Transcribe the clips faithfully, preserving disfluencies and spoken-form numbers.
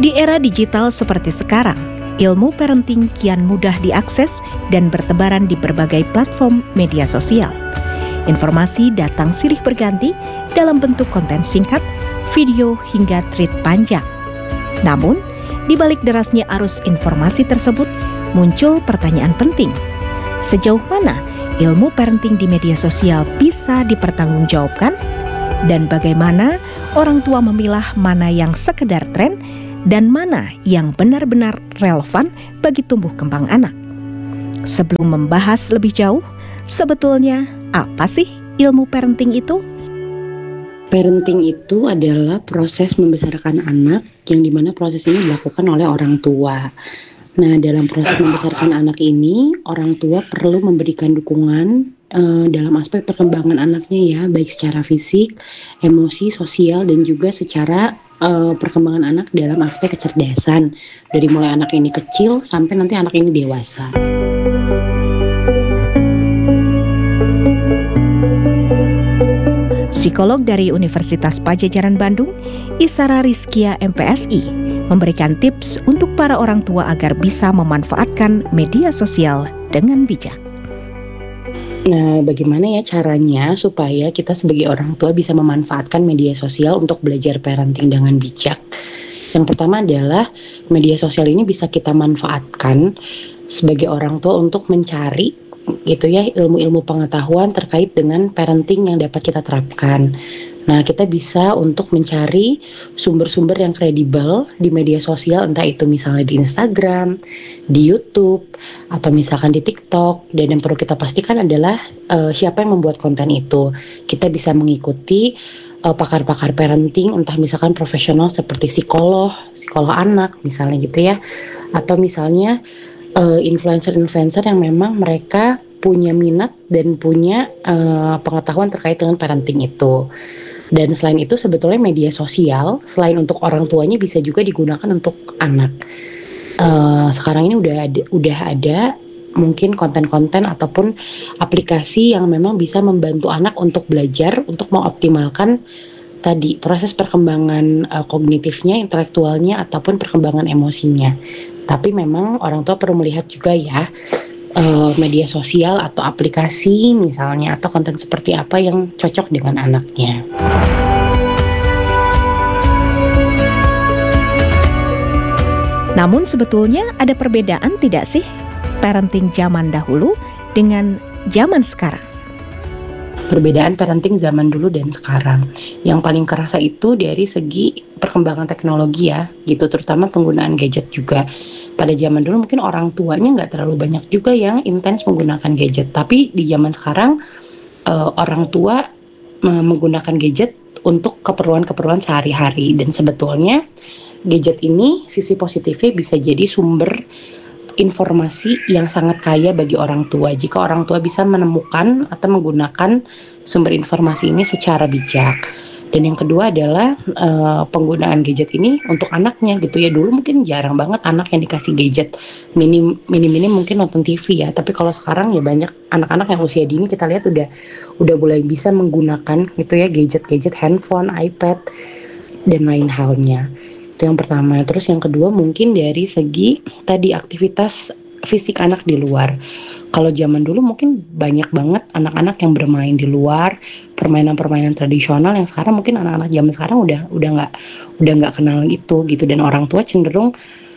Di era digital seperti sekarang, ilmu parenting kian mudah diakses dan bertebaran di berbagai platform media sosial. Informasi datang silih berganti dalam bentuk konten singkat, video hingga tweet panjang. Namun, di balik derasnya arus informasi tersebut, muncul pertanyaan penting. Sejauh mana ilmu parenting di media sosial bisa dipertanggungjawabkan? Dan bagaimana orang tua memilah mana yang sekedar tren dan mana yang benar-benar relevan bagi tumbuh kembang anak? Sebelum membahas lebih jauh, sebetulnya apa sih ilmu parenting itu? Parenting itu adalah proses membesarkan anak yang dimana proses ini dilakukan oleh orang tua. Nah, dalam proses membesarkan anak ini, orang tua perlu memberikan dukungan uh, dalam aspek perkembangan anaknya ya, baik secara fisik, emosi, sosial, dan juga secara uh, perkembangan anak dalam aspek kecerdasan. Dari mulai anak ini kecil sampai nanti anak ini dewasa. Psikolog dari Universitas Padjadjaran Bandung, Isara Rizkia M P S I, memberikan tips untuk para orang tua agar bisa memanfaatkan media sosial dengan bijak. Nah, bagaimana ya caranya supaya kita sebagai orang tua bisa memanfaatkan media sosial untuk belajar parenting dengan bijak? Yang pertama adalah media sosial ini bisa kita manfaatkan sebagai orang tua untuk mencari gitu ya ilmu-ilmu pengetahuan terkait dengan parenting yang dapat kita terapkan. Nah, kita bisa untuk mencari sumber-sumber yang kredibel di media sosial, entah itu misalnya di Instagram, di YouTube, atau misalkan di TikTok. Dan yang perlu kita pastikan adalah uh, siapa yang membuat konten itu. Kita bisa mengikuti uh, pakar-pakar parenting, entah misalkan profesional seperti psikolog, psikolog anak misalnya gitu ya, atau misalnya Uh, influencer-influencer yang memang mereka punya minat dan punya uh, pengetahuan terkait dengan parenting itu. Dan selain itu sebetulnya media sosial selain untuk orang tuanya bisa juga digunakan untuk anak. Uh, sekarang ini udah ada, udah ada mungkin konten-konten ataupun aplikasi yang memang bisa membantu anak untuk belajar, untuk mengoptimalkan tadi proses perkembangan uh, kognitifnya, intelektualnya ataupun perkembangan emosinya. Tapi memang orang tua perlu melihat juga ya uh, media sosial atau aplikasi misalnya atau konten seperti apa yang cocok dengan anaknya. Namun sebetulnya ada perbedaan tidak sih parenting zaman dahulu dengan zaman sekarang? Perbedaan parenting zaman dulu dan sekarang. Yang paling kerasa itu dari segi perkembangan teknologi ya, gitu, terutama penggunaan gadget juga. Pada zaman dulu mungkin orang tuanya nggak terlalu banyak juga yang intens menggunakan gadget, tapi di zaman sekarang uh, orang tua uh, menggunakan gadget untuk keperluan-keperluan sehari-hari. Dan sebetulnya gadget ini sisi positifnya bisa jadi sumber informasi yang sangat kaya bagi orang tua jika orang tua bisa menemukan atau menggunakan sumber informasi ini secara bijak. Dan yang kedua adalah uh, penggunaan gadget ini untuk anaknya gitu ya. Dulu mungkin jarang banget anak yang dikasih gadget, minim minim-minim mungkin nonton T V ya. Tapi kalau sekarang ya banyak anak-anak yang usia dini kita lihat udah udah mulai bisa menggunakan gitu ya gadget-gadget, handphone, iPad dan lain halnya. Itu yang pertama. Terus yang kedua mungkin dari segi tadi aktivitas fisik anak di luar. Kalau zaman dulu mungkin banyak banget anak-anak yang bermain di luar, permainan-permainan tradisional yang sekarang mungkin anak-anak zaman sekarang udah udah nggak udah nggak kenal itu gitu. Dan orang tua cenderung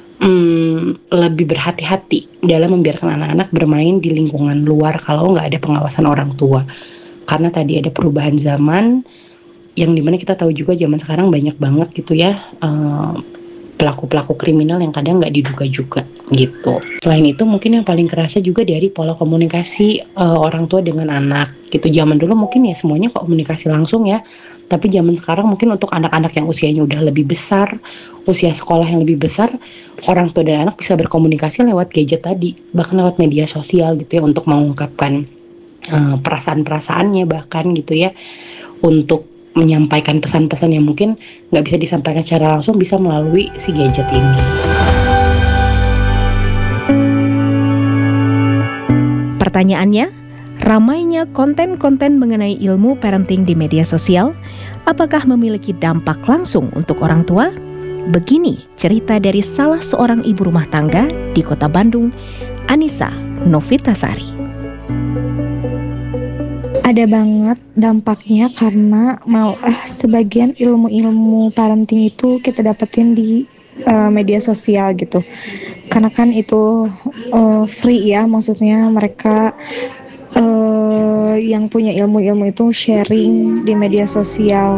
hmm, lebih berhati-hati dalam membiarkan anak-anak bermain di lingkungan luar kalau nggak ada pengawasan orang tua. Karena tadi ada perubahan zaman yang dimana kita tahu juga zaman sekarang banyak banget gitu ya uh, pelaku-pelaku kriminal yang kadang nggak diduga juga gitu. Selain itu mungkin yang paling kerasa juga dari pola komunikasi uh, orang tua dengan anak gitu. Zaman dulu mungkin ya semuanya komunikasi langsung ya, tapi zaman sekarang mungkin untuk anak-anak yang usianya udah lebih besar, usia sekolah yang lebih besar, orang tua dan anak bisa berkomunikasi lewat gadget tadi, bahkan lewat media sosial gitu ya, untuk mengungkapkan uh, perasaan-perasaannya bahkan gitu ya, untuk menyampaikan pesan-pesan yang mungkin nggak bisa disampaikan secara langsung, bisa melalui si gadget ini. Pertanyaannya, ramainya konten-konten mengenai ilmu parenting di media sosial, apakah memiliki dampak langsung untuk orang tua? Begini cerita dari salah seorang ibu rumah tangga di Kota Bandung, Anissa Novitasari. Ada banget dampaknya karena mau eh sebagian ilmu-ilmu parenting itu kita dapetin di uh, media sosial gitu. Karena kan itu uh, free ya, maksudnya mereka uh, yang punya ilmu-ilmu itu sharing di media sosial.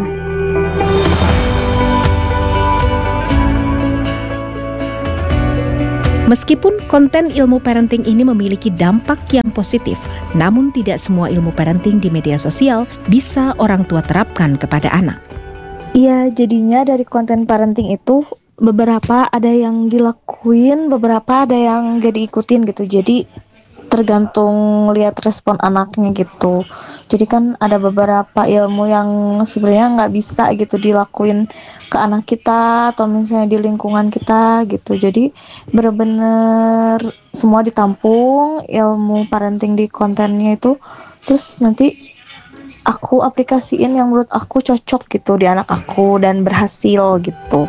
Meskipun konten ilmu parenting ini memiliki dampak yang positif, namun tidak semua ilmu parenting di media sosial bisa orang tua terapkan kepada anak. Iya, jadinya dari konten parenting itu beberapa ada yang dilakuin, beberapa ada yang gak diikutin gitu. Jadi tergantung lihat respon anaknya gitu. Jadi kan ada beberapa ilmu yang sebenarnya nggak bisa gitu dilakuin ke anak kita atau misalnya di lingkungan kita gitu. Jadi benar-benar semua ditampung ilmu parenting di kontennya itu, terus nanti aku aplikasiin yang menurut aku cocok gitu di anak aku dan berhasil gitu.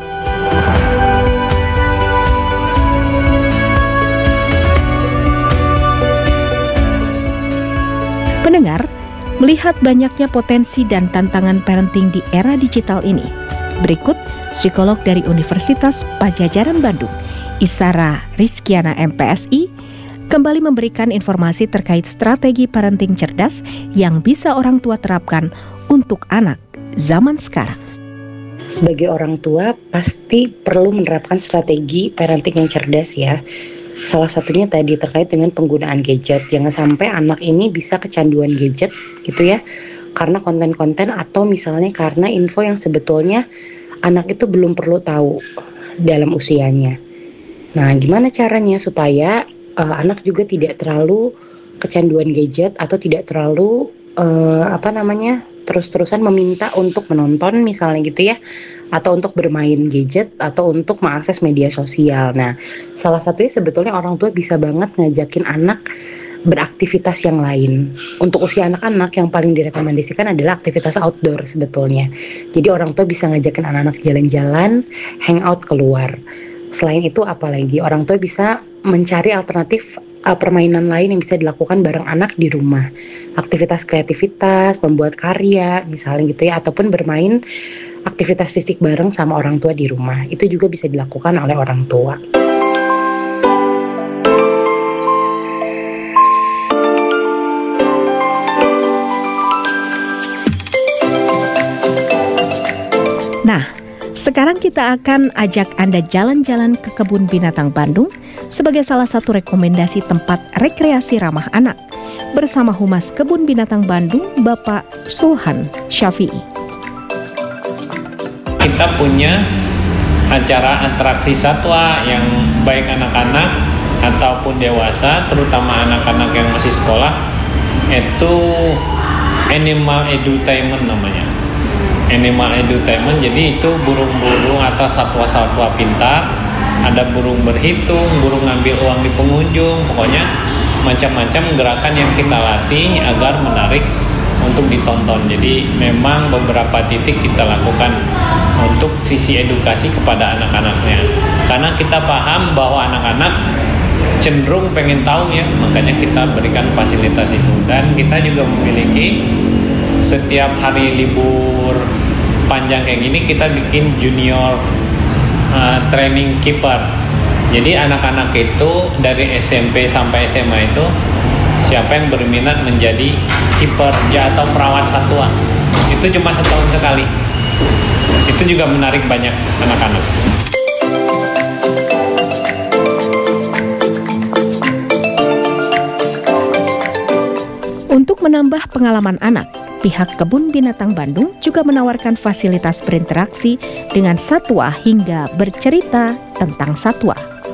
Pendengar, melihat banyaknya potensi dan tantangan parenting di era digital ini, berikut psikolog dari Universitas Padjadjaran Bandung, Isara Rizkiana M P S I, kembali memberikan informasi terkait strategi parenting cerdas yang bisa orang tua terapkan untuk anak zaman sekarang. Sebagai orang tua, pasti perlu menerapkan strategi parenting yang cerdas ya. Salah satunya tadi terkait dengan penggunaan gadget. Jangan sampai anak ini bisa kecanduan gadget gitu ya, karena konten-konten atau misalnya karena info yang sebetulnya anak itu belum perlu tahu dalam usianya. Nah, gimana caranya supaya uh, anak juga tidak terlalu kecanduan gadget atau tidak terlalu uh, apa namanya terus-terusan meminta untuk menonton misalnya gitu ya, atau untuk bermain gadget atau untuk mengakses media sosial. Nah, salah satunya sebetulnya orang tua bisa banget ngajakin anak beraktivitas yang lain. Untuk usia anak-anak yang paling direkomendasikan adalah aktivitas outdoor sebetulnya. Jadi orang tua bisa ngajakin anak-anak jalan-jalan, hangout keluar. Selain itu apalagi orang tua bisa mencari alternatif uh, permainan lain yang bisa dilakukan bareng anak di rumah. Aktivitas kreativitas, membuat karya misalnya gitu ya, ataupun bermain aktivitas fisik bareng sama orang tua di rumah. Itu juga bisa dilakukan oleh orang tua. Nah, sekarang kita akan ajak Anda jalan-jalan ke Kebun Binatang Bandung sebagai salah satu rekomendasi tempat rekreasi ramah anak bersama Humas Kebun Binatang Bandung, Bapak Sulhan Syafi'i. Kita punya acara atraksi satwa yang baik anak-anak ataupun dewasa, terutama anak-anak yang masih sekolah, itu animal edutainment namanya. Animal edutainment, jadi itu burung-burung atau satwa-satwa pintar, ada burung berhitung, burung ngambil uang di pengunjung, pokoknya macam-macam gerakan yang kita latih agar menarik untuk ditonton. Jadi memang beberapa titik kita lakukan untuk sisi edukasi kepada anak-anaknya, karena kita paham bahwa anak-anak cenderung pengen tahu ya, makanya kita berikan fasilitas itu. Dan kita juga memiliki setiap hari libur panjang kayak gini kita bikin junior uh, training keeper. Jadi anak-anak itu dari S M P sampai S M A itu siapa yang berminat menjadi keeper ya atau perawat satwa, itu cuma setahun sekali. Itu juga menarik banyak anak-anak. Untuk menambah pengalaman anak, pihak Kebun Binatang Bandung juga menawarkan fasilitas berinteraksi dengan satwa hingga bercerita tentang satwa.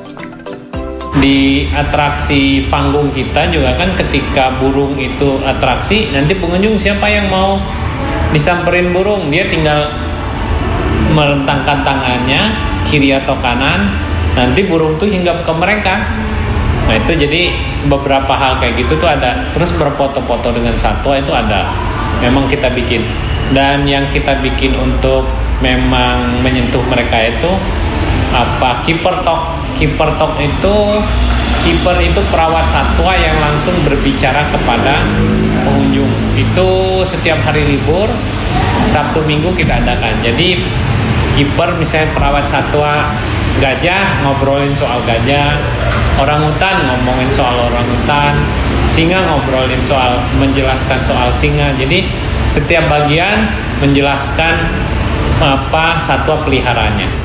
Di atraksi panggung kita juga kan ketika burung itu atraksi, nanti pengunjung siapa yang mau disamperin burung, dia tinggal merentangkan tangannya kiri atau kanan, nanti burung tuh hinggap ke mereka. Nah itu jadi beberapa hal kayak gitu tuh ada. Terus berfoto-foto dengan satwa itu ada, memang kita bikin. Dan yang kita bikin untuk memang menyentuh mereka itu apa keeper talk. Keeper talk itu keeper itu perawat satwa yang langsung berbicara kepada pengunjung. Itu setiap hari libur Sabtu Minggu kita adakan. Jadi keeper misalnya perawat satwa gajah ngobrolin soal gajah, orangutan ngomongin soal orangutan, singa ngobrolin soal menjelaskan soal singa. Jadi setiap bagian menjelaskan apa satwa peliharaannya.